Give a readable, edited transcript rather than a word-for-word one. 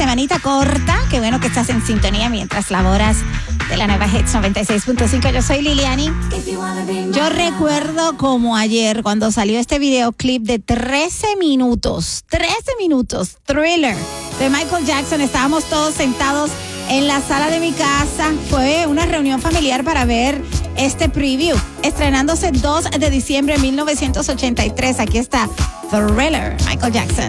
semanita corta. Qué bueno que estás en sintonía mientras laboras de la nueva Hits 96.5. Yo soy Liliani. Yo recuerdo como ayer cuando salió este videoclip de 13 minutos, Thriller, de Michael Jackson. Estábamos todos sentados en la sala de mi casa. Fue una reunión familiar para ver este preview, estrenándose 2 de diciembre de 1983. Aquí está Thriller, Michael Jackson.